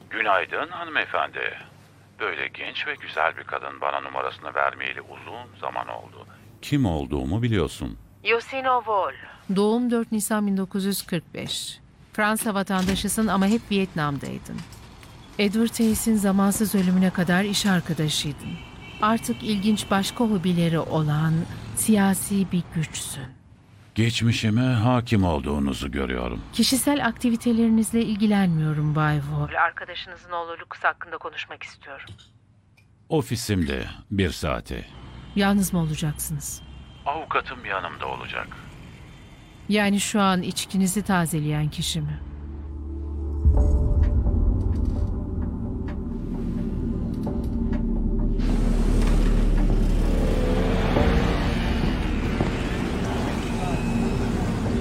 Günaydın hanımefendi. Böyle genç ve güzel bir kadın bana numarasını vermeyeli uzun zaman oldu. Kim olduğumu biliyorsun. Yosino Vol. Doğum 4 Nisan 1945. Fransa vatandaşısın ama hep Vietnam'daydın. Edward Hayes'in zamansız ölümüne kadar iş arkadaşıydın. Artık ilginç başka hobileri olan siyasi bir güçsün. Geçmişime hakim olduğunuzu görüyorum. Kişisel aktivitelerinizle ilgilenmiyorum Bay Vol. Arkadaşınızın oğlu Lucas hakkında konuşmak istiyorum. Ofisimde 1 saate. Yalnız mı olacaksınız? Avukatım yanımda olacak. Yani şu an içkinizi tazeleyen kişi mi?